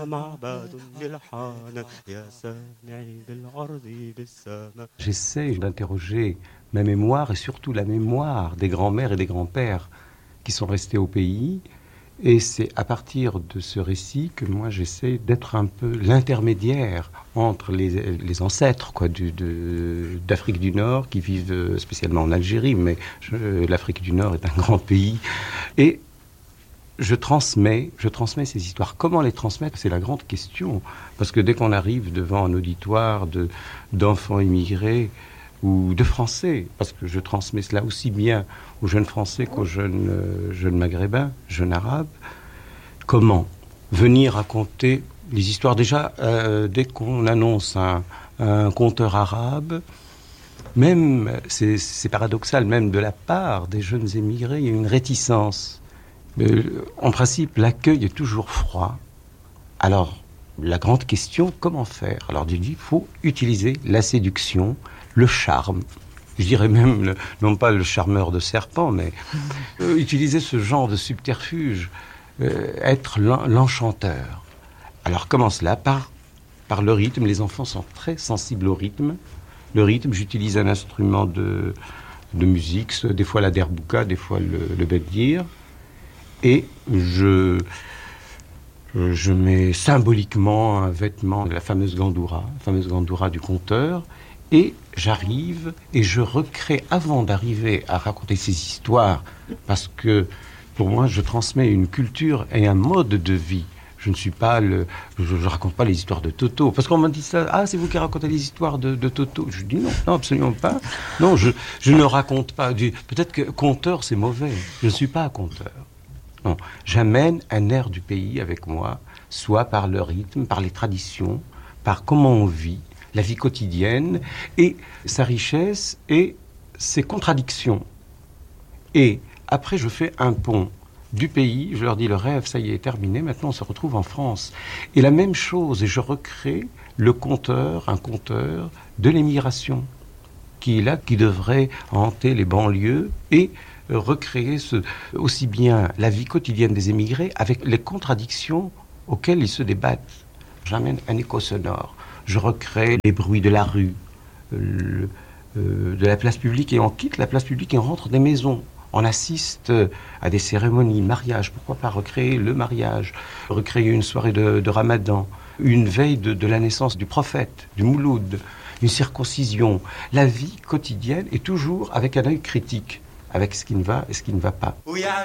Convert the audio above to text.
J'essaie d'interroger ma mémoire et surtout la mémoire des grands-mères et des grands-pères qui sont restés au pays. Et c'est à partir de ce récit que moi j'essaie d'être un peu l'intermédiaire entre les ancêtres d'Afrique du Nord qui vivent spécialement en Algérie, mais l'Afrique du Nord est un grand pays. Et je transmets ces histoires. Comment les transmettre? C'est la grande question. Parce que dès qu'on arrive devant un auditoire d'enfants immigrés ou de Français, parce que je transmets cela aussi bien aux jeunes Français qu'aux jeunes Maghrébins, jeunes Arabes, comment venir raconter les histoires? Déjà, dès qu'on annonce un conteur arabe, même, c'est paradoxal, même de la part des jeunes émigrés, il y a une réticence. En principe, l'accueil est toujours froid. Alors, la grande question, comment faire? Alors, je dis, il faut utiliser la séduction, le charme. Je dirais même, non pas le charmeur de serpent, mais utiliser ce genre de subterfuge, être l'enchanteur. Alors, comment cela? Par le rythme. Les enfants sont très sensibles au rythme. Le rythme, j'utilise un instrument de musique, des fois la derbouka, des fois le beddir. Et je mets symboliquement un vêtement de la fameuse gandoura du conteur, et j'arrive et je recrée, avant d'arriver à raconter ces histoires, parce que pour moi je transmets une culture et un mode de vie. Je ne suis pas je raconte pas les histoires de Toto, parce qu'on m'a dit ça. Ah, c'est vous qui racontez les histoires de Toto. Je dis non, absolument pas. Non, je ne raconte pas. Peut-être que conteur c'est mauvais. Je ne suis pas conteur. Non, j'amène un air du pays avec moi, soit par le rythme, par les traditions, par comment on vit, la vie quotidienne, et sa richesse et ses contradictions. Et après, je fais un pont du pays, je leur dis le rêve, ça y est terminé, maintenant on se retrouve en France. Et la même chose, et je recrée un conteur de l'émigration, qui est là, qui devrait hanter les banlieues et recréer aussi bien la vie quotidienne des émigrés avec les contradictions auxquelles ils se débattent. J'amène un écho sonore. Je recrée les bruits de la rue, de la place publique, et on quitte la place publique et on rentre des maisons. On assiste à des cérémonies, mariage. Pourquoi pas recréer le mariage, recréer une soirée de Ramadan, une veille de la naissance du prophète, du Mouloud, une circoncision. La vie quotidienne est toujours avec un œil critique, avec ce qui ne va et ce qui ne va pas.